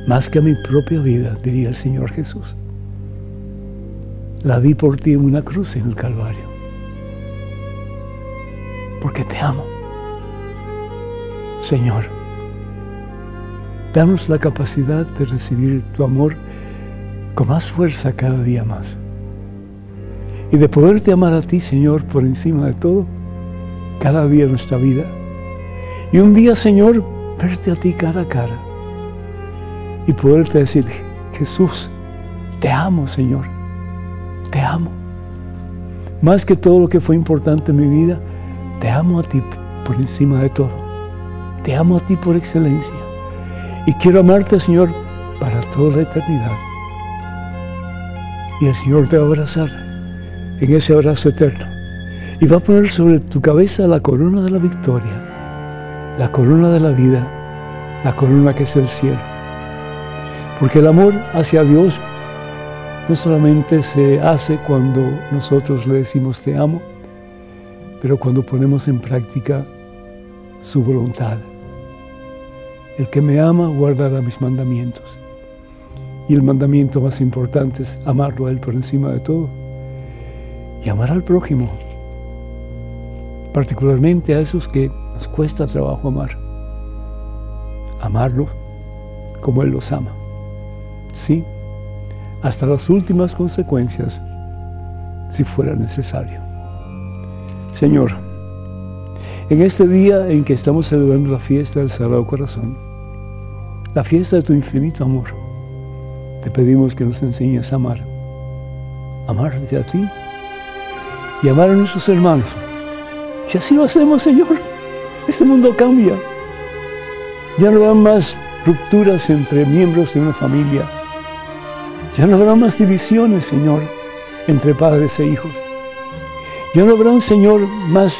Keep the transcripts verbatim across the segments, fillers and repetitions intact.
más que a mi propia vida, diría el Señor Jesús. La di por ti en una cruz en el Calvario, porque te amo. Señor, danos la capacidad de recibir tu amor con más fuerza cada día más, y de poderte amar a ti, Señor, por encima de todo, cada día de nuestra vida. Y un día, Señor, verte a ti cara a cara y poderte decir: Jesús, te amo, Señor, te amo. Más que todo lo que fue importante en mi vida, te amo a ti por encima de todo. Te amo a ti por excelencia. Y quiero amarte, Señor, para toda la eternidad. Y el Señor te va a abrazar en ese abrazo eterno. Y va a poner sobre tu cabeza la corona de la victoria, la corona de la vida, la corona que es el cielo. Porque el amor hacia Dios no solamente se hace cuando nosotros le decimos te amo, pero cuando ponemos en práctica su voluntad. El que me ama guardará mis mandamientos. Y el mandamiento más importante es amarlo a Él por encima de todo. Y amar al prójimo, particularmente a esos que nos cuesta trabajo amar. Amarlos como Él los ama. Sí, hasta las últimas consecuencias, si fuera necesario. Señor, en este día en que estamos celebrando la fiesta del Sagrado Corazón, la fiesta de tu infinito amor, te pedimos que nos enseñes a amar, amarte a ti y amar a nuestros hermanos. Si así lo hacemos, Señor, este mundo cambia. Ya no habrá más rupturas entre miembros de una familia. Ya no habrá más divisiones, Señor, entre padres e hijos. Ya no habrá, Señor, más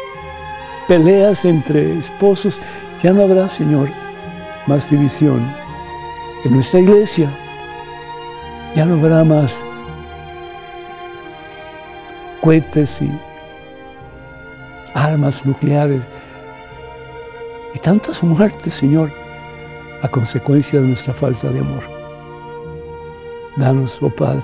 peleas entre esposos. Ya no habrá, Señor, más división en nuestra iglesia. Ya no habrá más cohetes y armas nucleares y tantas muertes, Señor, a consecuencia de nuestra falta de amor. Danos, oh Padre,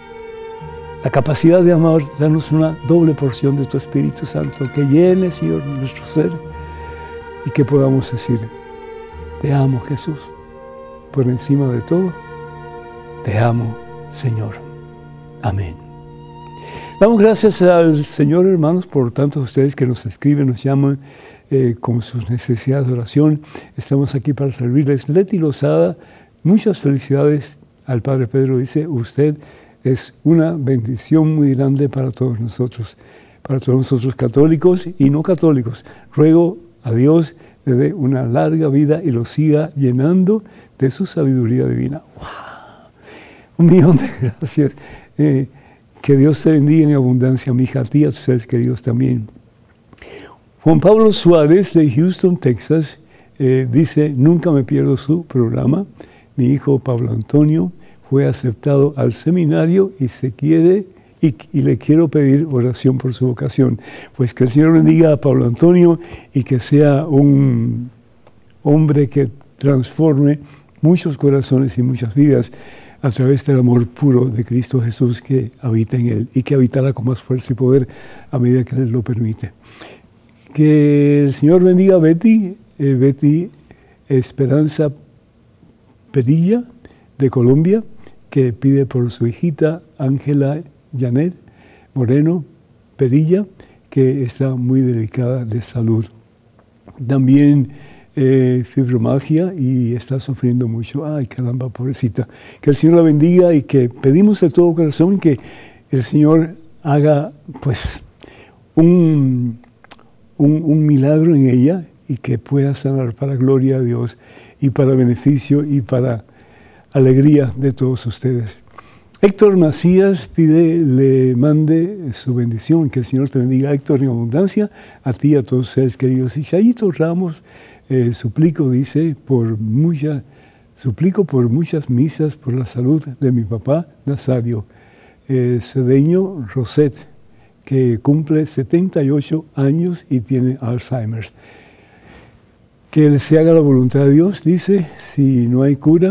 la capacidad de amar, danos una doble porción de tu Espíritu Santo que llene, Señor, nuestro ser y que podamos decir: te amo, Jesús, por encima de todo, te amo, Señor. Amén. Damos gracias al Señor, hermanos, por tantos ustedes que nos escriben, nos llaman eh, con sus necesidades de oración. Estamos aquí para servirles. Leti Lozada, muchas felicidades al Padre Pedro. Dice: usted es una bendición muy grande para todos nosotros, para todos nosotros católicos y no católicos. Ruego a Dios le dé una larga vida y lo siga llenando de su sabiduría divina. ¡Wow! Un millón de gracias. Eh, que Dios te bendiga en abundancia, mi hija, a ti, a tus seres queridos también. Juan Pablo Suárez, de Houston, Texas, eh, dice: nunca me pierdo su programa. Mi hijo Pablo Antonio fue aceptado al seminario y se quiere y, y le quiero pedir oración por su vocación. Pues que el Señor bendiga a Pablo Antonio y que sea un hombre que transforme muchos corazones y muchas vidas a través del amor puro de Cristo Jesús que habita en él y que habitará con más fuerza y poder a medida que Él lo permite. Que el Señor bendiga a Betty, eh, Betty Esperanza Perilla, de Colombia, que pide por su hijita Ángela Janet Moreno Perilla, que está muy delicada de salud. También eh, fibromialgia y está sufriendo mucho. Ay, caramba, pobrecita. Que el Señor la bendiga y que pedimos de todo corazón que el Señor haga pues un, un, un milagro en ella y que pueda sanar para gloria a Dios y para beneficio y para alegría de todos ustedes. Héctor Macías pide, le mande su bendición, que el Señor te bendiga, Héctor, en abundancia, a ti y a todos seres queridos. Y Chayito Ramos, eh, suplico, dice, por muchas, suplico por muchas misas por la salud de mi papá Nazario eh, Cedeño Roset, que cumple setenta y ocho años y tiene Alzheimer. Que se haga la voluntad de Dios, dice, si no hay cura,